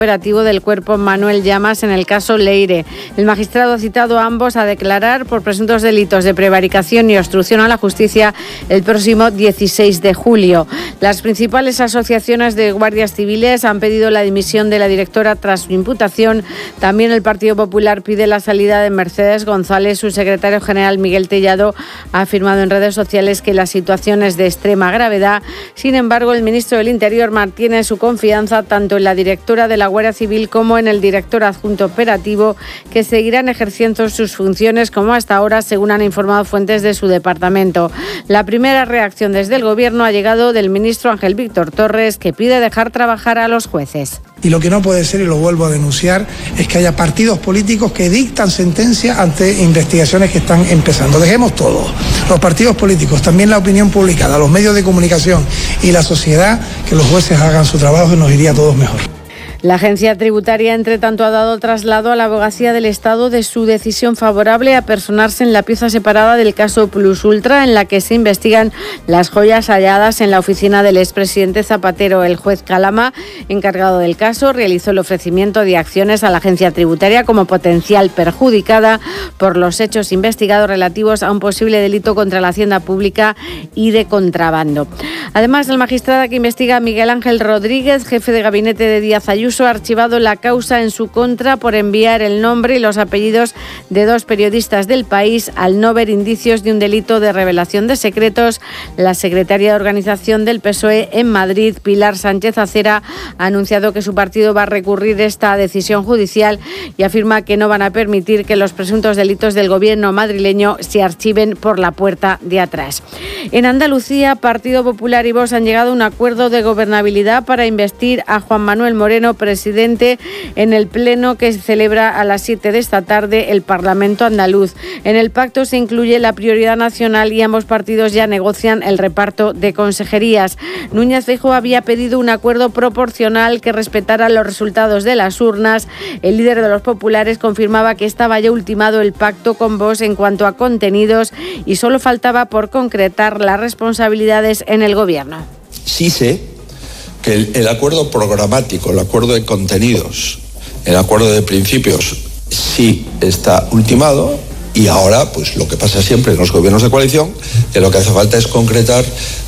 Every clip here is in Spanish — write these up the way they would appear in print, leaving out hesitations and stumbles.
operativo del cuerpo Manuel Llamas en el caso Leire. El magistrado ha citado a ambos a declarar por presuntos delitos de prevaricación y obstrucción a la justicia el próximo 16 de julio. Las principales asociaciones de guardias civiles han pedido la dimisión de la directora tras su imputación. También el Partido Popular pide la salida de Mercedes González. Su secretario general Miguel Tellado ha afirmado en redes sociales que la situación es de extrema gravedad. Sin embargo, el ministro del Interior mantiene su confianza tanto en la directora de la Guardia Civil como en el director adjunto operativo, que seguirán ejerciendo sus funciones como hasta ahora, según han informado fuentes de su departamento. La primera reacción desde el Gobierno ha llegado del ministro Ángel Víctor Torres, que pide dejar trabajar a los jueces. Y lo que no puede ser, y lo vuelvo a denunciar, es que haya partidos políticos que dictan sentencia ante investigaciones que están empezando. Dejemos todo, los partidos políticos, también la opinión pública, los medios de comunicación y la sociedad, que los jueces hagan su trabajo y nos iría a todos mejor. La agencia tributaria, entre tanto, ha dado traslado a la Abogacía del Estado de su decisión favorable a personarse en la pieza separada del caso Plus Ultra, en la que se investigan las joyas halladas en la oficina del expresidente Zapatero. El juez Calama, encargado del caso, realizó el ofrecimiento de acciones a la agencia tributaria como potencial perjudicada por los hechos investigados relativos a un posible delito contra la hacienda pública y de contrabando. Además, el magistrado que investiga, Miguel Ángel Rodríguez, jefe de gabinete de Díaz Ayuso, ha archivado la causa en su contra por enviar el nombre y los apellidos de dos periodistas del País al no ver indicios de un delito de revelación de secretos. La secretaria de Organización del PSOE en Madrid, Pilar Sánchez Acera, ha anunciado que su partido va a recurrir esta decisión judicial y afirma que no van a permitir que los presuntos delitos del gobierno madrileño se archiven por la puerta de atrás. En Andalucía, Partido Popular y Vox han llegado a un acuerdo de gobernabilidad para investir a Juan Manuel Moreno presidente en el pleno que se celebra a las 7 de esta tarde el Parlamento andaluz. En el pacto se incluye la prioridad nacional y ambos partidos ya negocian el reparto de consejerías. Núñez Feijóo había pedido un acuerdo proporcional que respetara los resultados de las urnas. El líder de los populares confirmaba que estaba ya ultimado el pacto con Vox en cuanto a contenidos y solo faltaba por concretar las responsabilidades en el gobierno. Sí sé que el acuerdo programático, el acuerdo de contenidos, el acuerdo de principios sí está ultimado y ahora, pues lo que pasa siempre en los gobiernos de coalición, que lo que hace falta es concretar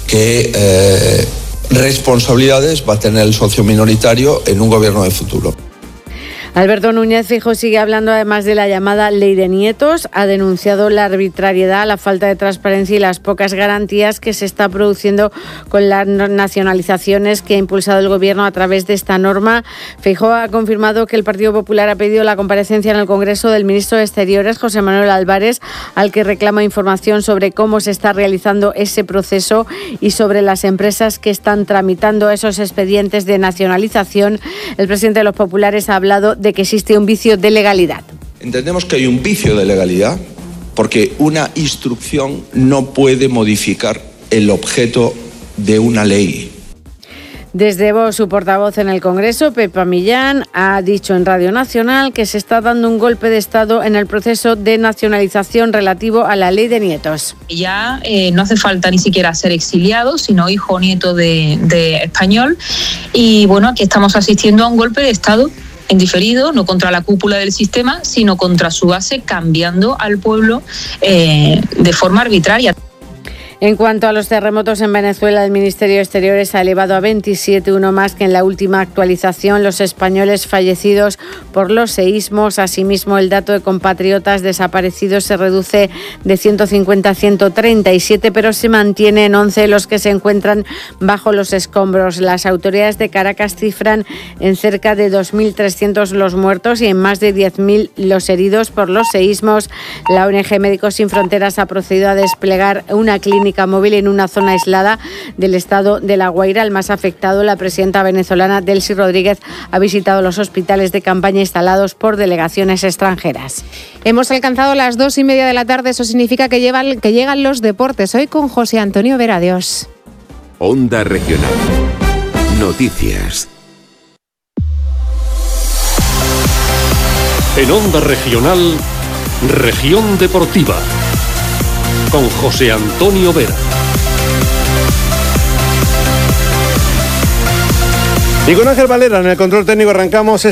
qué responsabilidades va a tener el socio minoritario en un gobierno de futuro. Alberto Núñez Feijóo sigue hablando además de la llamada Ley de Nietos. Ha denunciado la arbitrariedad, la falta de transparencia y las pocas garantías que se está produciendo con las nacionalizaciones que ha impulsado el Gobierno a través de esta norma. Feijóo ha confirmado que el Partido Popular ha pedido la comparecencia en el Congreso del ministro de Exteriores, José Manuel Álvarez, al que reclama información sobre cómo se está realizando ese proceso y sobre las empresas que están tramitando esos expedientes de nacionalización. El presidente de los populares ha hablado de que existe un vicio de legalidad. Entendemos que hay un vicio de legalidad porque una instrucción no puede modificar el objeto de una ley. Desde Vox, su portavoz en el Congreso, Pepa Millán, ha dicho en Radio Nacional que se está dando un golpe de Estado en el proceso de nacionalización relativo a la Ley de Nietos. Ya no hace falta ni siquiera ser exiliado, sino hijo o nieto de español. Y bueno, aquí estamos asistiendo a un golpe de Estado en diferido, no contra la cúpula del sistema, sino contra su base, cambiando al pueblo de forma arbitraria. En cuanto a los terremotos en Venezuela, el Ministerio de Exteriores ha elevado a 27, uno más que en la última actualización, los españoles fallecidos por los seísmos. Asimismo, el dato de compatriotas desaparecidos se reduce de 150 a 137, pero se mantiene en 11 los que se encuentran bajo los escombros. Las autoridades de Caracas cifran en cerca de 2.300 los muertos y en más de 10.000 los heridos por los seísmos. La ONG Médicos Sin Fronteras ha procedido a desplegar una clínica móvil en una zona aislada del estado de La Guaira, el más afectado. La presidenta venezolana Delcy Rodríguez ha visitado los hospitales de campaña instalados por delegaciones extranjeras. Hemos alcanzado las 2:30 de la tarde, eso significa que llegan los deportes. Hoy con José Antonio Vera. Adiós. Onda Regional. Noticias. En Onda Regional, Región Deportiva, con José Antonio Vera. Y con Ángel Valera en el control técnico arrancamos